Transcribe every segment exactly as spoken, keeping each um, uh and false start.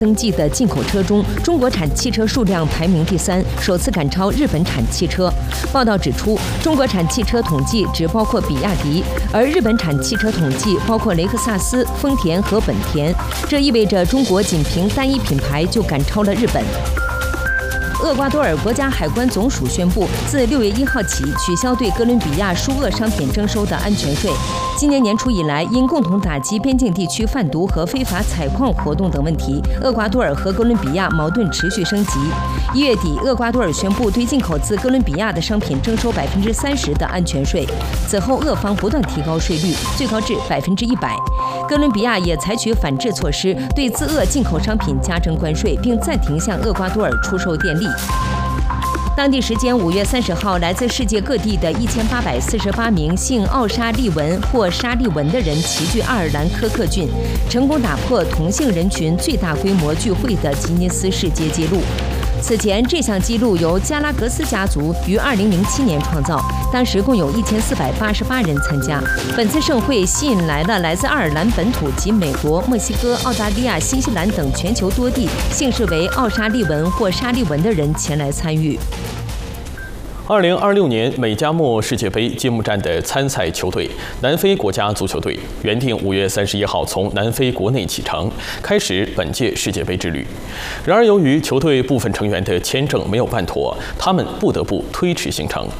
登记的进口车中，中国产汽车数量排名第三，首次赶超日本产汽车。报道指出，中国产汽车统计只包括比亚迪，而日本产汽车统计包括雷克萨斯、丰田和本田。这意味着中国仅凭单一品牌就赶超了日本。厄瓜多尔国家海关总署宣布，自六月一号起取消对哥伦比亚输俄商品征收的安全税。今年年初以来，因共同打击边境地区贩毒和非法采矿活动等问题，厄瓜多尔和哥伦比亚矛盾持续升级。一月底，厄瓜多尔宣布对进口自哥伦比亚的商品征收百分之三十的安全税，此后俄方不断提高税率，最高至百分之一百。哥伦比亚也采取反制措施，对自俄进口商品加征关税，并暂停向厄瓜多尔出售电力。当地时间五月三十号，来自世界各地的一千八百四十八名姓奥沙利文或沙利文的人齐聚爱尔兰科克郡，成功打破同性人群最大规模聚会的吉尼斯世界纪录。此前，这项纪录由加拉格斯家族于二零零七年创造，当时共有一千四百八十八人参加。本次盛会吸引来了来自爱尔兰本土及美国、墨西哥、澳大利亚、新西兰等全球多地姓氏为奥沙利文或沙利文的人前来参与。 二零二六年美加墨世界杯揭幕战的参赛球队南非国家足球队原定五月三十一号从南非国内启程，开始本届世界杯之旅。然而，由于球队部分成员的签证没有办妥，他们不得不推迟行程。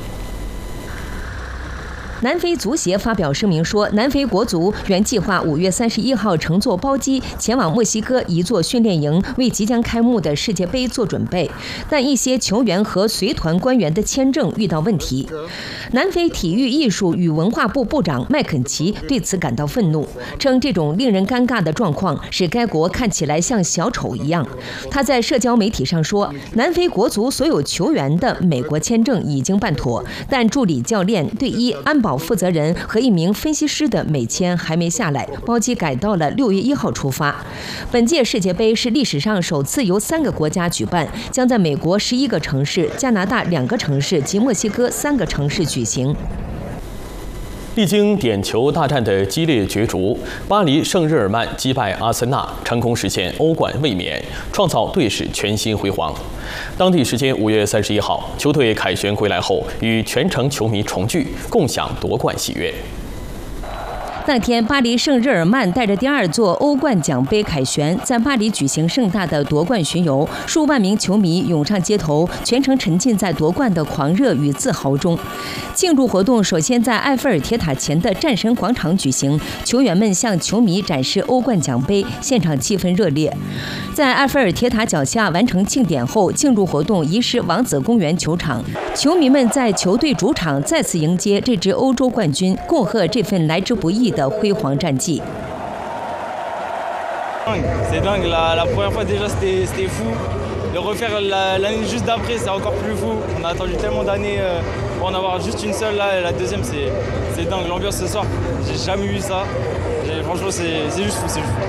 南非足协发表声明说，南非国足原计划五月三十一号乘坐包机前往墨西哥一座训练营，为即将开幕的世界杯做准备，但一些球员和随团官员的签证遇到问题。南非体育艺术与文化部部长麦肯齐对此感到愤怒，称这种令人尴尬的状况使该国看起来像小丑一样。他在社交媒体上说，南非国足所有球员的美国签证已经办妥，但助理教练、队医、安保负责人和一名分析师的美签还没下来，包机改到了六月一号出发。本届世界杯是历史上首次由三个国家举办，将在美国十一个城市、加拿大两个城市及墨西哥三个城市举行。 历经点球大战的激烈角逐，巴黎圣日耳曼击败阿森纳，成功实现欧冠卫冕，创造队史全新辉煌。当地时间五月三十一号，球队凯旋归来后，与全城球迷重聚，共享夺冠喜悦。 当天，巴黎圣日耳曼带着第二座欧冠奖杯凯旋，在巴黎举行盛大的夺冠巡游，数万名球迷涌上街头，全程沉浸在夺冠的狂热与自豪中。庆祝活动首先在埃菲尔铁塔前的战神广场举行，球员们向球迷展示欧冠奖杯，现场气氛热烈。在埃菲尔铁塔脚下完成庆典后，庆祝活动移师王子公园球场，球迷们在球队主场再次迎接这支欧洲冠军，恭贺这份来之不易的辉煌战绩。 C'est dingue, la, la première fois déjà c'était, c'était fou. Le refaire la, l'année juste d'après c'est encore plus fou. On a attendu tellement d'années euh, pour en avoir juste une seule là, et la deuxième c'est, c'est dingue. L'ambiance ce soir, j'ai jamais vu ça. J'ai, franchement c'est, c'est juste fou, c'est juste fou.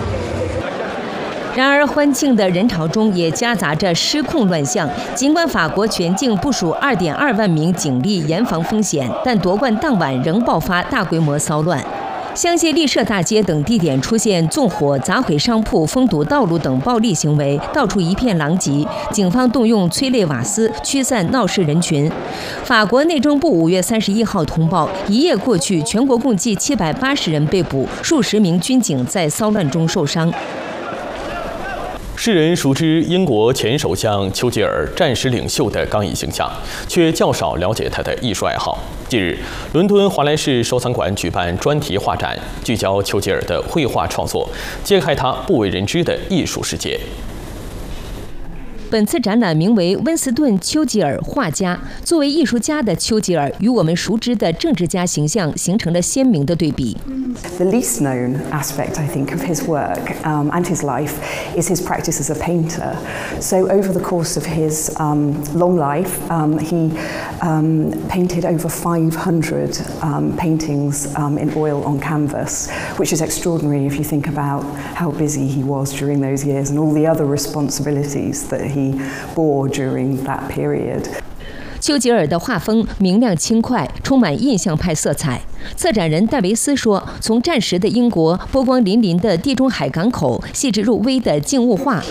然而，欢庆的人潮中也夹杂着失控乱象。尽管法国全境部署二点二万名警力严防风险，但夺冠当晚仍爆发大规模骚乱。香榭丽舍大街等地点出现纵火、砸毁商铺、封堵道路等暴力行为，到处一片狼藉。警方动用催泪瓦斯驱散闹事人群。法国内政部五月三十一号通报，一夜过去，全国共计七百八十人被捕，数十名军警在骚乱中受伤。 世人熟知英国前首相丘吉尔战时领袖的刚毅形象，却较少了解他的艺术爱好。近日，伦敦华莱士收藏馆举办专题画展，聚焦丘吉尔的绘画创作，揭开他不为人知的艺术世界。 本次展览名为温斯顿·丘吉尔画家。作为艺术家的丘吉尔，与我们熟知的政治家形象形成了鲜明的对比。 The least known aspect, I think, of his work um, and his life is his practice as a painter. So over the course of his um, long life, um, he um, painted over five hundred um, paintings um, in oil on canvas, which is extraordinary if you think about how busy he was during those years and all the other responsibilities that he bore during that period. 丘吉尔的画风明亮轻快，充满印象派色彩。策展人戴维斯说：“从战时的英国波光粼粼的地中海港口，细致入微的静物画，